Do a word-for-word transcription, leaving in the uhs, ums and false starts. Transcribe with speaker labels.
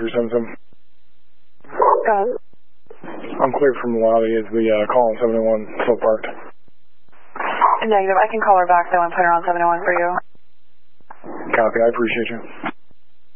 Speaker 1: three seven seven.
Speaker 2: Got it.
Speaker 1: I'm clear from the lobby. Is the uh, call on seven oh one still parked?
Speaker 2: Negative. I can call her back, though, and put her on seven oh one for you.
Speaker 1: Copy. I appreciate you.